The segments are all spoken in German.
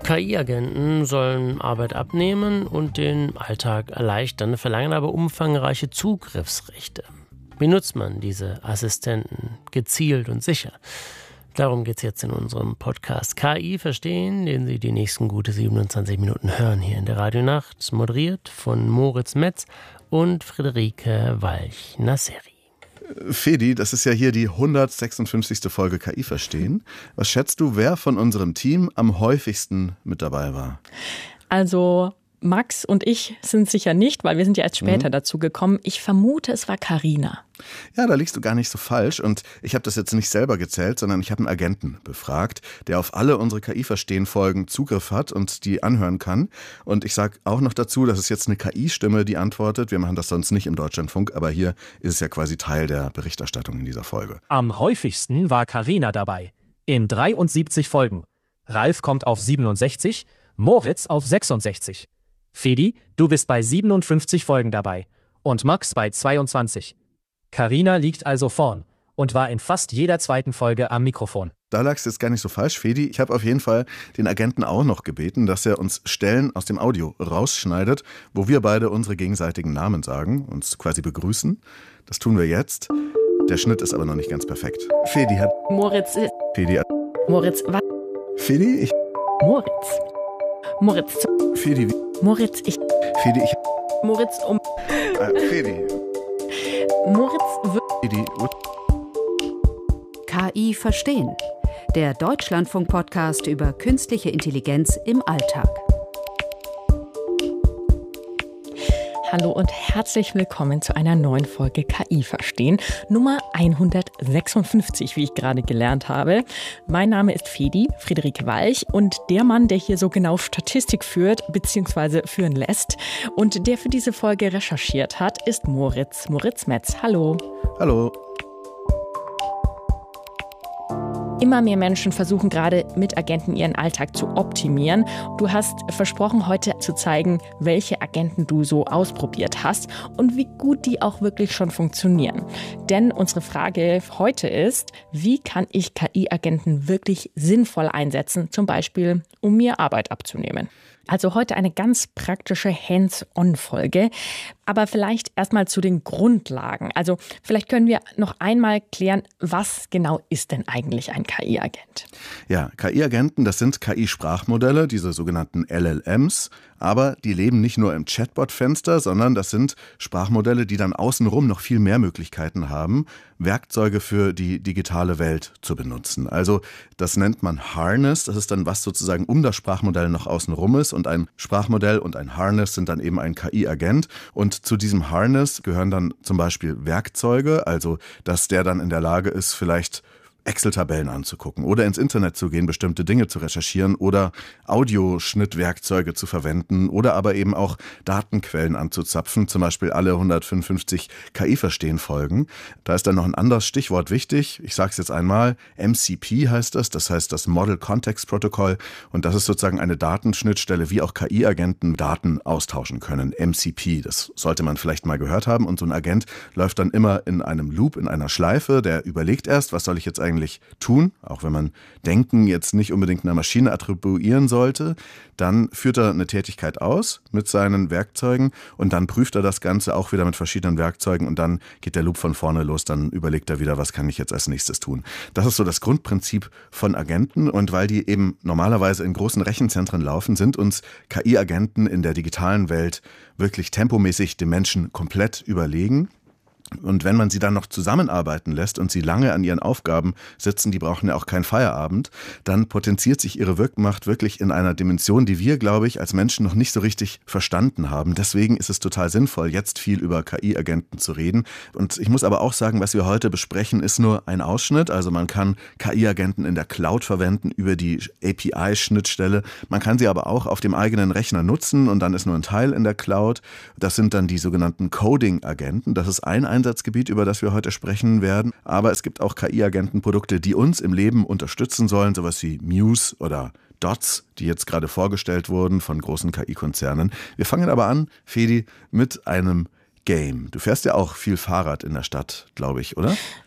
KI-Agenten sollen Arbeit abnehmen und den Alltag erleichtern, verlangen aber umfangreiche Zugriffsrechte. Wie nutzt man diese Assistenten gezielt und sicher? Darum geht es jetzt in unserem Podcast KI verstehen, den Sie die nächsten gute 27 Minuten hören hier in der Radionacht, moderiert von Moritz Metz und Friederike Walch-Nasseri. Fedi, das ist ja hier die 156. Folge KI verstehen. Was schätzt du, wer von unserem Team am häufigsten mit dabei war? Also Max und ich sind sicher nicht, weil wir sind ja erst später dazu gekommen. Ich vermute, es war Carina. Ja, da liegst du gar nicht so falsch. Und ich habe das jetzt nicht selber gezählt, sondern ich habe einen Agenten befragt, der auf alle unsere KI-Verstehen-Folgen Zugriff hat und die anhören kann. Und ich sage auch noch dazu, das ist jetzt eine KI-Stimme, die antwortet. Wir machen das sonst nicht im Deutschlandfunk, aber hier ist es ja quasi Teil der Berichterstattung in dieser Folge. Am häufigsten war Carina dabei. In 73 Folgen. Ralf kommt auf 67, Moritz auf 66. Fedi, du bist bei 57 Folgen dabei und Max bei 22. Carina liegt also vorn und war in fast jeder zweiten Folge am Mikrofon. Da lagst du jetzt gar nicht so falsch, Fedi. Ich habe auf jeden Fall den Agenten auch noch gebeten, dass er uns Stellen aus dem Audio rausschneidet, wo wir beide unsere gegenseitigen Namen sagen, uns quasi begrüßen. Das tun wir jetzt. Der Schnitt ist aber noch nicht ganz perfekt. Fedi hat... Moritz. Fedi hat... Moritz, was? Fedi, ich... Moritz. Moritz. Fedi, Moritz, ich. Fedi, ich... Moritz, Fedi. Moritz, Fedi, KI verstehen. Der Deutschlandfunk-Podcast über künstliche Intelligenz im Alltag. Hallo und herzlich willkommen zu einer neuen Folge KI verstehen, Nummer 156, wie ich gerade gelernt habe. Mein Name ist Fedi, Friederike Walch, und der Mann, der hier so genau Statistik führt bzw. führen lässt und der für diese Folge recherchiert hat, ist Moritz Metz. Hallo. Hallo. Immer mehr Menschen versuchen gerade mit Agenten ihren Alltag zu optimieren. Du hast versprochen, heute zu zeigen, welche Agenten du so ausprobiert hast und wie gut die auch wirklich schon funktionieren. Denn unsere Frage heute ist, wie kann ich KI-Agenten wirklich sinnvoll einsetzen, zum Beispiel, um mir Arbeit abzunehmen? Also heute eine ganz praktische Hands-on-Folge, aber vielleicht erstmal zu den Grundlagen. Also vielleicht können wir noch einmal klären, was genau ist denn eigentlich ein KI-Agent? Ja, KI-Agenten, das sind KI-Sprachmodelle, diese sogenannten LLMs, aber die leben nicht nur im Chatbot-Fenster, sondern das sind Sprachmodelle, die dann außenrum noch viel mehr Möglichkeiten haben, Werkzeuge für die digitale Welt zu benutzen. Also das nennt man Harness, das ist dann was sozusagen um das Sprachmodell noch außenrum ist, und ein Sprachmodell und ein Harness sind dann eben ein KI-Agent, und zu diesem Harness gehören dann zum Beispiel Werkzeuge, also dass der dann in der Lage ist, vielleicht Excel-Tabellen anzugucken oder ins Internet zu gehen, bestimmte Dinge zu recherchieren oder Audioschnittwerkzeuge zu verwenden oder aber eben auch Datenquellen anzuzapfen, zum Beispiel alle 155 KI-Verstehen-Folgen. Da ist dann noch ein anderes Stichwort wichtig. Ich sage es jetzt einmal. MCP heißt das heißt das Model Context Protocol, und das ist sozusagen eine Datenschnittstelle, wie auch KI-Agenten Daten austauschen können. MCP, das sollte man vielleicht mal gehört haben, und so ein Agent läuft dann immer in einem Loop, in einer Schleife, der überlegt erst, was soll ich jetzt eigentlich tun, auch wenn man Denken jetzt nicht unbedingt einer Maschine attribuieren sollte. Dann führt er eine Tätigkeit aus mit seinen Werkzeugen und dann prüft er das Ganze auch wieder mit verschiedenen Werkzeugen, und dann geht der Loop von vorne los, dann überlegt er wieder, was kann ich jetzt als nächstes tun. Das ist so das Grundprinzip von Agenten, und weil die eben normalerweise in großen Rechenzentren laufen, sind uns KI-Agenten in der digitalen Welt wirklich tempomäßig dem Menschen komplett überlegen. Und wenn man sie dann noch zusammenarbeiten lässt und sie lange an ihren Aufgaben sitzen, die brauchen ja auch keinen Feierabend, dann potenziert sich ihre Wirkmacht wirklich in einer Dimension, die wir, glaube ich, als Menschen noch nicht so richtig verstanden haben. Deswegen ist es total sinnvoll, jetzt viel über KI-Agenten zu reden. Und ich muss aber auch sagen, was wir heute besprechen, ist nur ein Ausschnitt. Also man kann KI-Agenten in der Cloud verwenden über die API-Schnittstelle. Man kann sie aber auch auf dem eigenen Rechner nutzen, und dann ist nur ein Teil in der Cloud. Das sind dann die sogenannten Coding-Agenten. Das ist ein Einsatzgebiet, über das wir heute sprechen werden. Aber es gibt auch KI-Agentenprodukte, die uns im Leben unterstützen sollen, sowas wie Muse oder Dots, die jetzt gerade vorgestellt wurden von großen KI-Konzernen. Wir fangen aber an, Fedi, mit einem Game. Du fährst ja auch viel Fahrrad in der Stadt, glaube ich, oder? Ich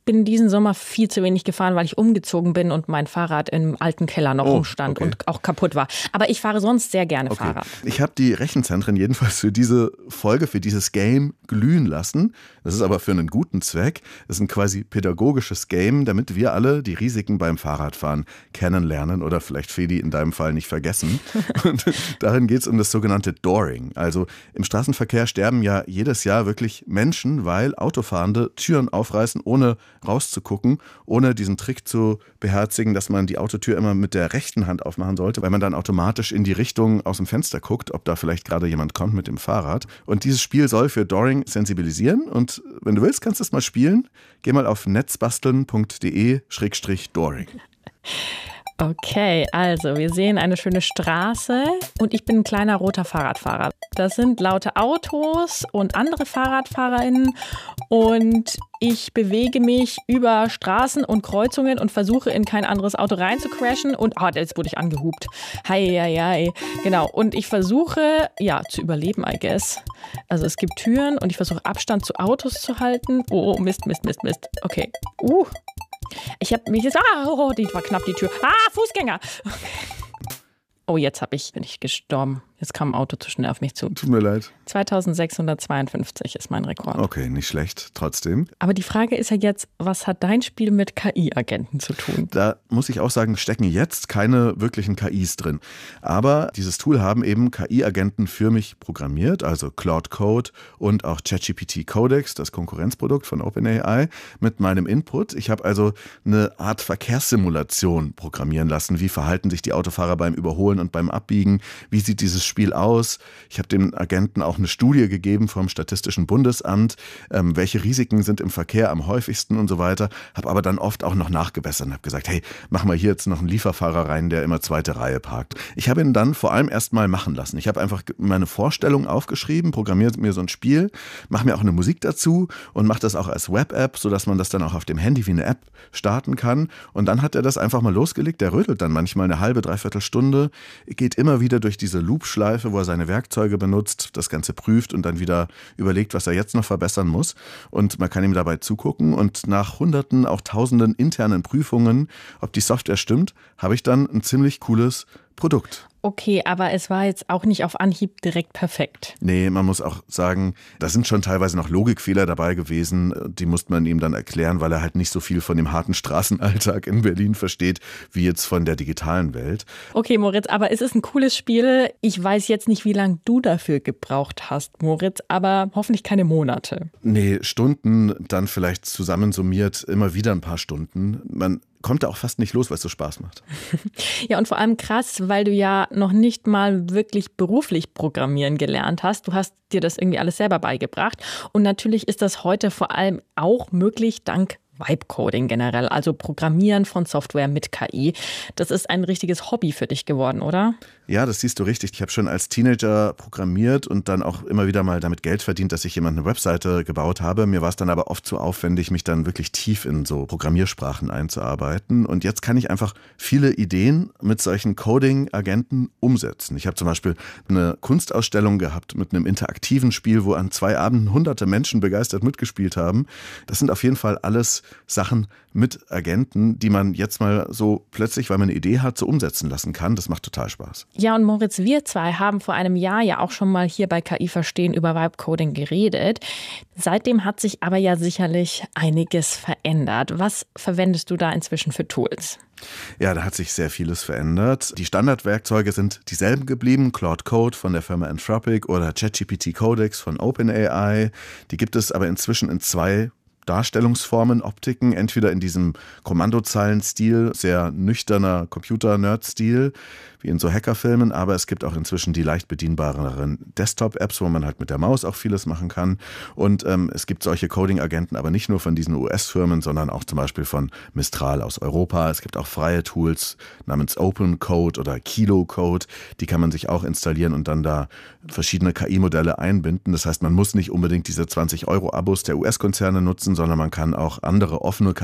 bin diesen Sommer viel zu wenig gefahren, weil ich umgezogen bin und mein Fahrrad im alten Keller noch rumstand und auch kaputt war. Aber ich fahre sonst sehr gerne Fahrrad. Ich habe die Rechenzentren jedenfalls für diese Folge, für dieses Game glühen lassen. Das ist aber für einen guten Zweck. Das ist ein quasi pädagogisches Game, damit wir alle die Risiken beim Fahrradfahren kennenlernen oder vielleicht Fedi in deinem Fall nicht vergessen. Und darin geht es um das sogenannte Dooring. Also im Straßenverkehr sterben ja jedes Jahr wirklich Menschen, weil Autofahrende Türen aufreißen, ohne rauszugucken, ohne diesen Trick zu beherzigen, dass man die Autotür immer mit der rechten Hand aufmachen sollte, weil man dann automatisch in die Richtung aus dem Fenster guckt, ob da vielleicht gerade jemand kommt mit dem Fahrrad. Und dieses Spiel soll für Dooring sensibilisieren. Und wenn du willst, kannst du es mal spielen. Geh mal auf netzbasteln.de/Dooring. Okay, also wir sehen eine schöne Straße und ich bin ein kleiner roter Fahrradfahrer. Das sind laute Autos und andere FahrradfahrerInnen und ich bewege mich über Straßen und Kreuzungen und versuche in kein anderes Auto reinzucrashen und jetzt wurde ich angehupt. Hei. Genau, und ich versuche, zu überleben, I guess. Also es gibt Türen und ich versuche Abstand zu Autos zu halten. Oh, Mist. Okay. Ich habe mich jetzt, die war knapp die Tür. Fußgänger. Oh, jetzt bin ich gestorben. Jetzt kam ein Auto zu schnell auf mich zu. Tut mir leid. 2652 ist mein Rekord. Okay, nicht schlecht, trotzdem. Aber die Frage ist ja jetzt, was hat dein Spiel mit KI-Agenten zu tun? Da muss ich auch sagen, stecken jetzt keine wirklichen KIs drin. Aber dieses Tool haben eben KI-Agenten für mich programmiert, also Claude Code und auch ChatGPT Codex, das Konkurrenzprodukt von OpenAI, mit meinem Input. Ich habe also eine Art Verkehrssimulation programmieren lassen. Wie verhalten sich die Autofahrer beim Überholen und beim Abbiegen? Wie sieht dieses Spiel aus? Ich habe dem Agenten auch eine Studie gegeben vom Statistischen Bundesamt, welche Risiken sind im Verkehr am häufigsten und so weiter. Habe aber dann oft auch noch nachgebessert und habe gesagt, hey, mach mal hier jetzt noch einen Lieferfahrer rein, der immer zweite Reihe parkt. Ich habe ihn dann vor allem erst mal machen lassen. Ich habe einfach meine Vorstellung aufgeschrieben, programmiere mir so ein Spiel, mache mir auch eine Musik dazu und mache das auch als Web-App, sodass man das dann auch auf dem Handy wie eine App starten kann. Und dann hat er das einfach mal losgelegt. Der rödelt dann manchmal eine halbe, dreiviertel Stunde, geht immer wieder durch diese Loop-Schleife, wo er seine Werkzeuge benutzt, das Ganze prüft und dann wieder überlegt, was er jetzt noch verbessern muss. Und man kann ihm dabei zugucken. Und nach Hunderten, auch Tausenden internen Prüfungen, ob die Software stimmt, habe ich dann ein ziemlich cooles Produkt. Okay, aber es war jetzt auch nicht auf Anhieb direkt perfekt. Nee, man muss auch sagen, da sind schon teilweise noch Logikfehler dabei gewesen. Die musste man ihm dann erklären, weil er halt nicht so viel von dem harten Straßenalltag in Berlin versteht, wie jetzt von der digitalen Welt. Okay, Moritz, aber es ist ein cooles Spiel. Ich weiß jetzt nicht, wie lange du dafür gebraucht hast, Moritz, aber hoffentlich keine Monate. Nee, Stunden, dann vielleicht zusammensummiert immer wieder ein paar Stunden. Man kommt da auch fast nicht los, weil es so Spaß macht. Ja, und vor allem krass, weil du ja noch nicht mal wirklich beruflich programmieren gelernt hast. Du hast dir das irgendwie alles selber beigebracht. Und natürlich ist das heute vor allem auch möglich dank Vibe-Coding generell, also Programmieren von Software mit KI. Das ist ein richtiges Hobby für dich geworden, oder? Ja, das siehst du richtig. Ich habe schon als Teenager programmiert und dann auch immer wieder mal damit Geld verdient, dass ich jemand eine Webseite gebaut habe. Mir war es dann aber oft zu aufwendig, mich dann wirklich tief in so Programmiersprachen einzuarbeiten. Und jetzt kann ich einfach viele Ideen mit solchen Coding-Agenten umsetzen. Ich habe zum Beispiel eine Kunstausstellung gehabt mit einem interaktiven Spiel, wo an 2 Abenden hunderte Menschen begeistert mitgespielt haben. Das sind auf jeden Fall alles Sachen mit Agenten, die man jetzt mal so plötzlich, weil man eine Idee hat, so umsetzen lassen kann. Das macht total Spaß. Ja, und Moritz, wir zwei haben vor einem Jahr ja auch schon mal hier bei KI Verstehen über Vibe-Coding geredet. Seitdem hat sich aber ja sicherlich einiges verändert. Was verwendest du da inzwischen für Tools? Ja, da hat sich sehr vieles verändert. Die Standardwerkzeuge sind dieselben geblieben. Claude Code von der Firma Anthropic oder ChatGPT Codex von OpenAI. Die gibt es aber inzwischen in 2 Darstellungsformen, Optiken, entweder in diesem Kommandozeilen-Stil, sehr nüchterner Computer-Nerd-Stil, wie in so Hackerfilmen, aber es gibt auch inzwischen die leicht bedienbareren Desktop-Apps, wo man halt mit der Maus auch vieles machen kann. Und es gibt solche Coding-Agenten, aber nicht nur von diesen US-Firmen, sondern auch zum Beispiel von Mistral aus Europa. Es gibt auch freie Tools namens Open Code oder Kilo Code, die kann man sich auch installieren und dann da verschiedene KI-Modelle einbinden. Das heißt, man muss nicht unbedingt diese 20 € Abos der US-Konzerne nutzen, sondern man kann auch andere offene